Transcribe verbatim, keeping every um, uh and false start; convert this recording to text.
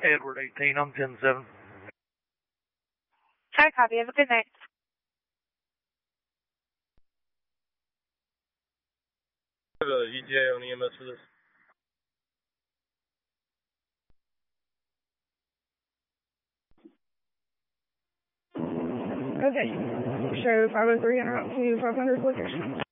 Edward eighteen, I'm ten seven. Hi, copy. Have a good night. I have a E T A on E M S for this. Okay. Show five oh three and route to five hundred location.